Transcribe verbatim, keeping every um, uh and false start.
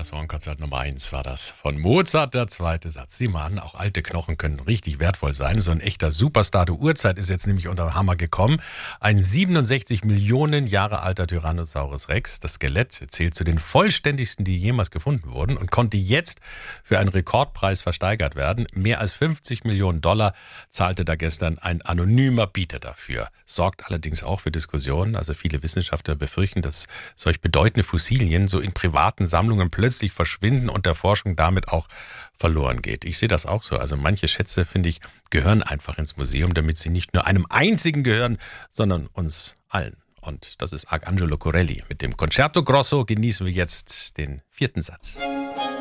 Das Hornkonzert Nummer eins war das von Mozart, der zweite Satz. Sie mahnen, auch alte Knochen können richtig wertvoll sein. So ein echter Superstar der Urzeit ist jetzt nämlich unter Hammer gekommen. Ein siebenundsechzig Millionen Jahre alter Tyrannosaurus Rex. Das Skelett zählt zu den vollständigsten, die jemals gefunden wurden und konnte jetzt für einen Rekordpreis versteigert werden. Mehr als fünfzig Millionen Dollar zahlte da gestern ein anonymer Bieter dafür. Sorgt allerdings auch für Diskussionen. Also viele Wissenschaftler befürchten, dass solch bedeutende Fossilien so in privaten Sammlungen plötzlich verschwinden und der Forschung damit auch verloren geht. Ich sehe das auch so. Also manche Schätze, finde ich, gehören einfach ins Museum, damit sie nicht nur einem einzigen gehören, sondern uns allen. Und das ist Arcangelo Corelli. Mit dem Concerto Grosso genießen wir jetzt den vierten Satz.